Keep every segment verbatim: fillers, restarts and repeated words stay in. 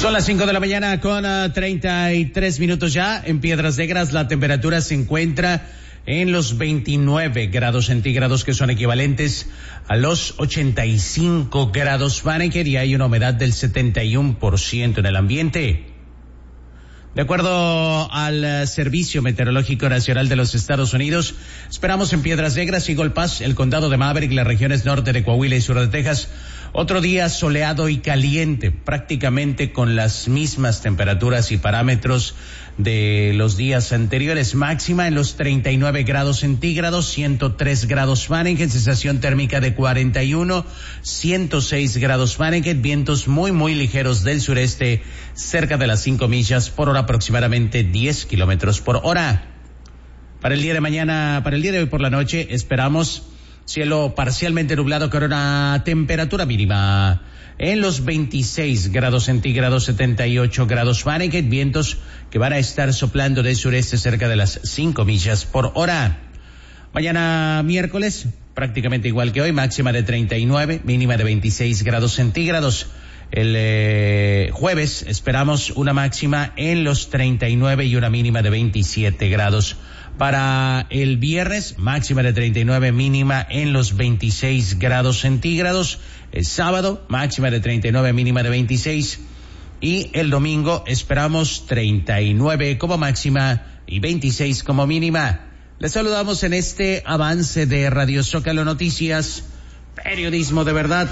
Son las cinco de la mañana con uh, treinta y tres minutos ya. En Piedras Negras la temperatura se encuentra en los veintinueve grados centígrados, que son equivalentes a los ochenta y cinco grados Fahrenheit, y hay una humedad del setenta y uno por ciento en el ambiente. De acuerdo al uh, Servicio Meteorológico Nacional de los Estados Unidos, esperamos en Piedras Negras, Eagle Pass, el condado de Maverick, las regiones norte de Coahuila y sur de Texas, otro día soleado y caliente, prácticamente con las mismas temperaturas y parámetros de los días anteriores. Máxima en los treinta y nueve grados centígrados, ciento tres grados Fahrenheit, sensación térmica de cuarenta y uno, ciento seis grados Fahrenheit, vientos muy muy ligeros del sureste, cerca de las cinco millas por hora, aproximadamente diez kilómetros por hora. Para el día de mañana, para el día de hoy por la noche, esperamos cielo parcialmente nublado con una temperatura mínima en los veintiséis grados centígrados, setenta y ocho grados Fahrenheit, vientos que van a estar soplando del sureste cerca de las cinco millas por hora. Mañana miércoles, prácticamente igual que hoy, máxima de treinta y nueve, mínima de veintiséis grados centígrados. El eh, jueves esperamos una máxima en los treinta y nueve y una mínima de veintisiete grados. Para el viernes, máxima de treinta y nueve, mínima en los veintiséis grados centígrados. El sábado, máxima de treinta y nueve, mínima de veintiséis. Y el domingo esperamos treinta y nueve como máxima y veintiséis como mínima. Les saludamos en este avance de Radio Zócalo Noticias, periodismo de verdad.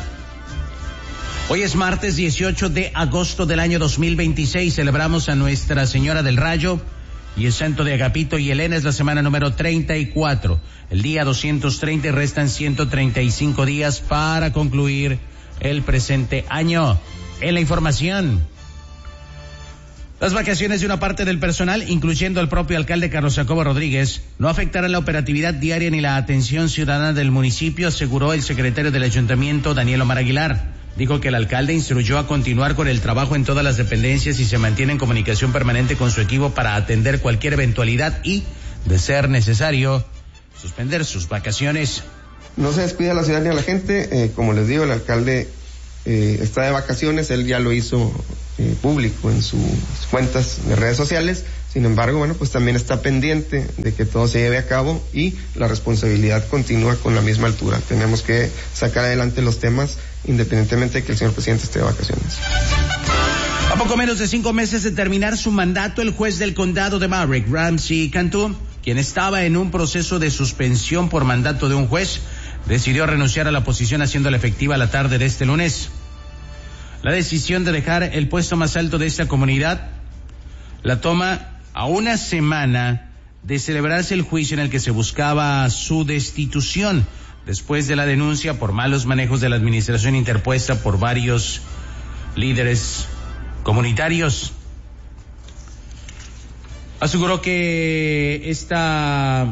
Hoy es martes dieciocho de agosto del año dos mil veintiséis. Celebramos a Nuestra Señora del Rayo y el Santo de Agapito y Elena. Es la semana número treinta y cuatro. El día doscientos treinta y restan ciento treinta y cinco días para concluir el presente año. En la información, las vacaciones de una parte del personal, incluyendo el propio alcalde Carlos Jacobo Rodríguez, no afectarán la operatividad diaria ni la atención ciudadana del municipio, aseguró el secretario del ayuntamiento, Daniel Omar Aguilar. Dijo que el alcalde instruyó a continuar con el trabajo en todas las dependencias y se mantiene en comunicación permanente con su equipo para atender cualquier eventualidad y, de ser necesario, suspender sus vacaciones. No se despide a la ciudad ni a la gente, eh, como les digo, el alcalde eh, está de vacaciones, él ya lo hizo eh, público en sus cuentas de redes sociales. Sin embargo, bueno, pues también está pendiente de que todo se lleve a cabo y la responsabilidad continúa con la misma altura. Tenemos que sacar adelante los temas independientemente de que el señor presidente esté de vacaciones. A poco menos de cinco meses de terminar su mandato, el juez del condado de Maverick, Ramsey Cantu, quien estaba en un proceso de suspensión por mandato de un juez, decidió renunciar a la posición, haciéndola efectiva la tarde de este lunes. La decisión de dejar el puesto más alto de esta comunidad la toma a una semana de celebrarse el juicio en el que se buscaba su destitución, después de la denuncia por malos manejos de la administración interpuesta por varios líderes comunitarios. Aseguró que esta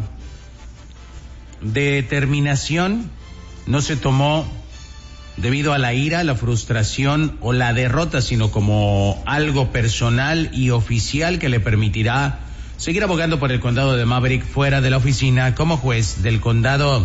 determinación no se tomó debido a la ira, la frustración o la derrota, sino como algo personal y oficial que le permitirá seguir abogando por el condado de Maverick fuera de la oficina como juez del condado.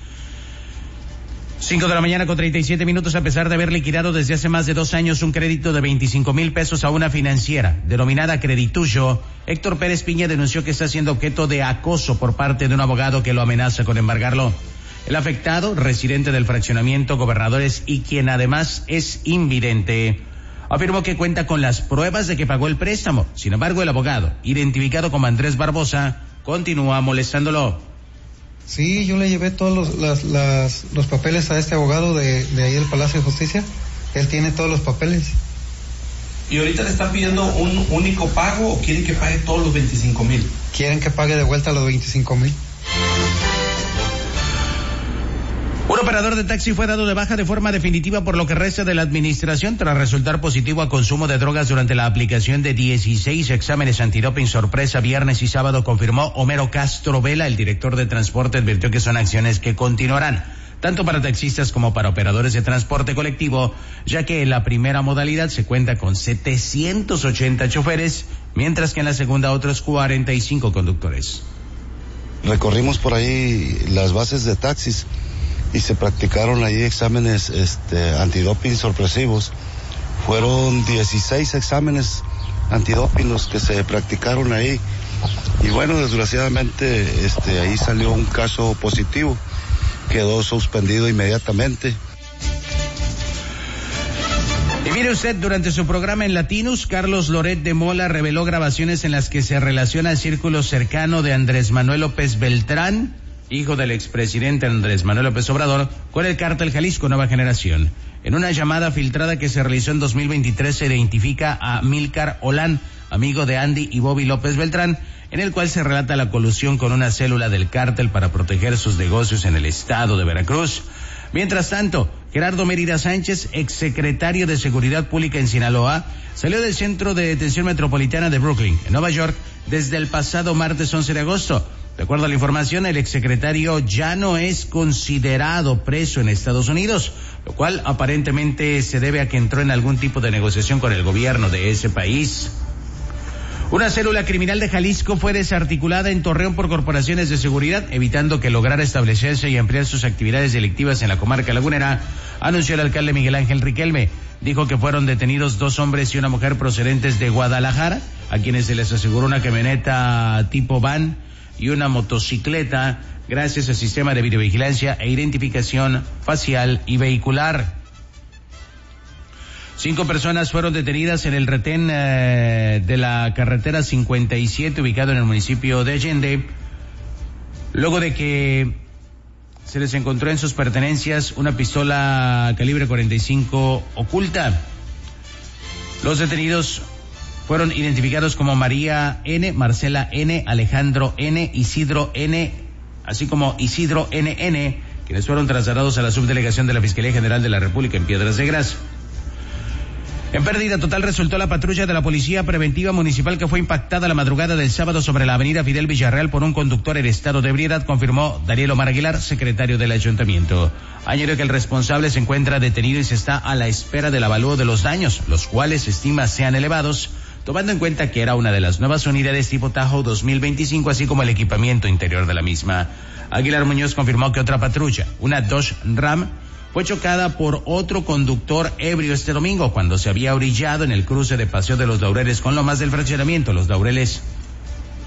Cinco de la mañana con treinta y siete minutos. A pesar de haber liquidado desde hace más de dos años un crédito de veinticinco mil pesos a una financiera denominada Credituyo, Héctor Pérez Piña denunció que está siendo objeto de acoso por parte de un abogado que lo amenaza con embargarlo. El afectado, residente del fraccionamiento Gobernadores y quien además es invidente, afirmó que cuenta con las pruebas de que pagó el préstamo. Sin embargo, el abogado, identificado como Andrés Barbosa, continúa molestándolo. Sí, yo le llevé todos los, las, las, los papeles a este abogado de, de ahí del Palacio de Justicia. Él tiene todos los papeles. ¿Y ahorita le están pidiendo un único pago o quieren que pague todos los veinticinco mil? Quieren que pague de vuelta los veinticinco mil. Un operador de taxi fue dado de baja de forma definitiva por lo que resta de la administración tras resultar positivo a consumo de drogas durante la aplicación de dieciséis exámenes antidoping sorpresa viernes y sábado, confirmó Homero Castro Vela. El director de transporte advirtió que son acciones que continuarán, tanto para taxistas como para operadores de transporte colectivo, ya que en la primera modalidad se cuenta con setecientos ochenta choferes, mientras que en la segunda otros cuarenta y cinco conductores. Recorrimos por ahí las bases de taxis y se practicaron ahí exámenes este, antidoping sorpresivos Fueron dieciséis exámenes antidoping los que se practicaron ahí. Y bueno, desgraciadamente este, ahí salió un caso positivo. Quedó suspendido inmediatamente. Y mire usted, durante su programa en Latinus, Carlos Loret de Mola reveló grabaciones en las que se relaciona el círculo cercano de Andrés Manuel López Beltrán, hijo del expresidente Andrés Manuel López Obrador, con el cártel Jalisco Nueva Generación. En una llamada filtrada que se realizó en dos mil veintitrés se identifica a Milcar Olán, amigo de Andy y Bobby López Beltrán, en el cual se relata la colusión con una célula del cártel para proteger sus negocios en el estado de Veracruz. Mientras tanto, Gerardo Mérida Sánchez, exsecretario de Seguridad Pública en Sinaloa, salió del Centro de Detención Metropolitana de Brooklyn, en Nueva York, desde el pasado martes once de agosto. De acuerdo a la información, el exsecretario ya no es considerado preso en Estados Unidos, lo cual aparentemente se debe a que entró en algún tipo de negociación con el gobierno de ese país. Una célula criminal de Jalisco fue desarticulada en Torreón por corporaciones de seguridad, evitando que lograra establecerse y ampliar sus actividades delictivas en la comarca lagunera, anunció el alcalde Miguel Ángel Riquelme. Dijo que fueron detenidos dos hombres y una mujer procedentes de Guadalajara, a quienes se les aseguró una camioneta tipo van y una motocicleta, gracias al sistema de videovigilancia e identificación facial y vehicular. Cinco personas fueron detenidas en el retén eh, de la carretera cincuenta y siete ubicado en el municipio de Allende, luego de que se les encontró en sus pertenencias una pistola calibre cuarenta y cinco oculta. Los detenidos fueron identificados como María N., Marcela N., Alejandro N., Isidro N., así como Isidro N N, quienes fueron trasladados a la subdelegación de la Fiscalía General de la República en Piedras Negras. En pérdida total resultó la patrulla de la Policía Preventiva Municipal que fue impactada la madrugada del sábado sobre la avenida Fidel Villarreal por un conductor en estado de ebriedad, confirmó Daniel Omar Aguilar, secretario del ayuntamiento. Añadió que el responsable se encuentra detenido y se está a la espera del avalúo de los daños, los cuales se estima sean elevados, tomando en cuenta que era una de las nuevas unidades tipo Tahoe dos mil veinticinco, así como el equipamiento interior de la misma. Aguilar Muñoz confirmó que otra patrulla, una Dodge Ram, fue chocada por otro conductor ebrio este domingo cuando se había orillado en el cruce de Paseo de los Laureles con Lomas del Fraccionamiento Los Laureles